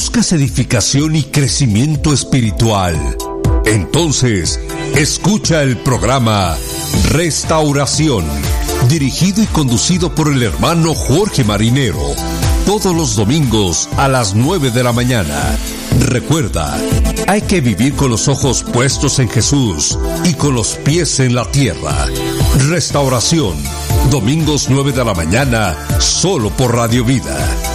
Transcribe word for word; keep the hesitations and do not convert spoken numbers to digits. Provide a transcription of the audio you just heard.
¿Buscas edificación y crecimiento espiritual? Entonces, escucha el programa Restauración, dirigido y conducido por el hermano Jorge Marinero, todos los domingos a las nueve de la mañana. Recuerda, hay que vivir con los ojos puestos en Jesús y con los pies en la tierra. Restauración, domingos nueve de la mañana, solo por Radio Vida.